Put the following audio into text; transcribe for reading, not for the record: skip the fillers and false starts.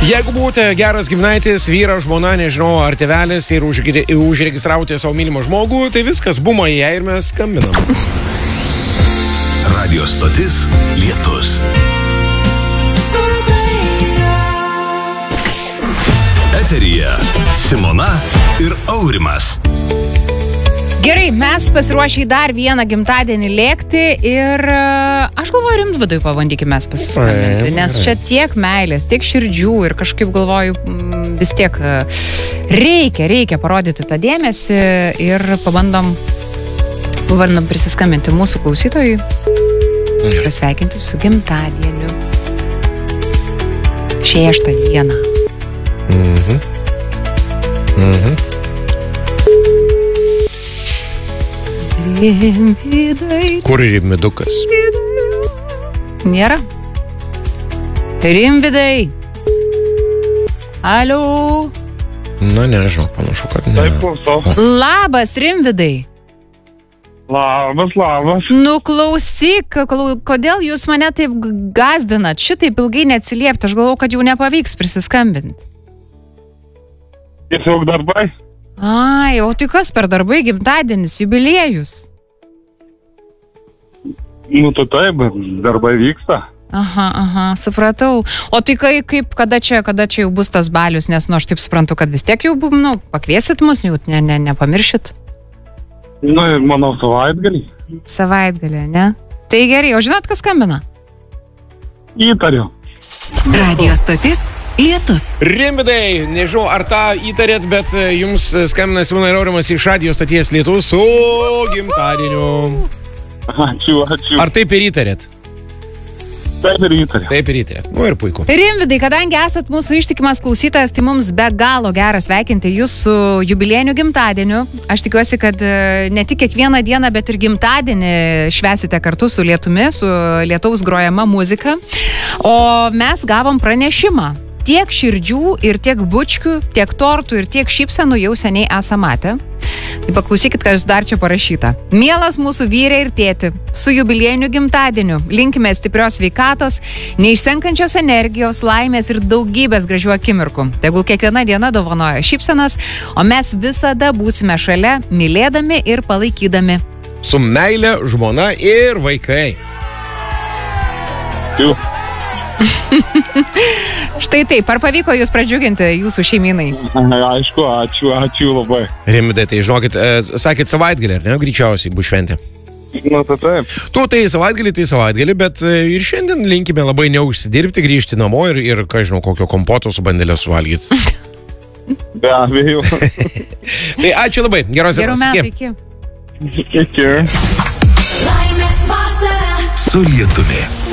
Jeigu būtų geras giminaitis, vyras, žmona, nežinau, ar tėvelis ir užregistravote savo mylimą žmogų, tai viskas, buma į ją ir mes skambinam. Radio stotis Lietus. Eteryje Simona ir Aurimas. Gerai, mes pasiruošę į dar vieną gimtadienį lėkti ir aš galvoju, Rimvydui pabandykime mes pasiskambinti, nes čia tiek meilės, tiek širdžių ir kažkaip galvoju, vis tiek reikia parodyti tą dėmesį ir pabandom prisiskambinti mūsų klausytojui, pasveikinti su gimtadieniu. 6 dieną. Kur Rimvydukas? Nėra. Rimvydai. Alio. Na, nežinau, panašu, kad ne. Taip, klausau. Labas, Rimvydai. Labas. Nu, klausyk, kodėl jūs mane taip gazdinat, šitaip ilgai neatsiliepti, aš galvoju, kad jau nepavyks prisiskambinti. Tiesiog darbai. Ai, o tai kas per darbai, gimtadienis, jubiliejus? Nu, tai taip, darbai vyksta. Aha, supratau. O tai kada čia jau bus tas balius, nes, aš taip suprantu, kad vis tiek jau, pakviesit mus, jau nepamiršit? Nu, ir manau, savaitgalį. Savaitgalį, ne? Tai gerai, o žinot, kas skambina? Įtariu. Radio stotis Lietus. Rimvydai, nežinau, ar tą įtarėt, bet jums skambina Simona ir Aurimas iš radio stoties Lietus su gimtadieniu. Ačiū. Ar taip ir įtarėt? Taip ir įtarėt. Nu ir puiku. Rimvydai, kadangi esat mūsų ištikimas klausytojas, tai mums be galo gera sveikinti jūs su jubiliejiniu gimtadieniu. Aš tikiuosi, kad ne tik kiekvieną dieną, bet ir gimtadienį švęsite kartu su Lietumi, su Lietaus grojama muzika. O mes gavom pranešimą. Tiek širdžių ir tiek bučkių, tiek tortų ir tiek šypsenų jau seniai esame matę. Tai paklausykit, kas dar čia parašyta. Mielas mūsų vyrai ir tėti, su jubiliejiniu gimtadieniu linkime stiprios sveikatos, neišsenkančios energijos, laimės ir daugybės gražių akimirkų. Tegul kiekviena diena dovanoja šypsenas, o mes visada būsime šalia, mylėdami ir palaikydami. Su meile, žmona ir vaikai. Ačiū. Štai taip, ar pavyko jūs pradžiuginti jūsų šeimynai? Aišku, ačiū labai. Rimvydai, tai žinokit, sakėt savaitgalį, ar ne? Greičiausiai bus šventė. Nu, tai taip. Tai savaitgalį, bet ir šiandien linkime labai neužsidirbti, grįžti namo ir ką žinau, kokio kompoto su bandelė suvalgyti. Be abejo. Tai ačiū labai, geros dienos. Gerų metų, iki. Iki. Laimės vasara Su Lietumi.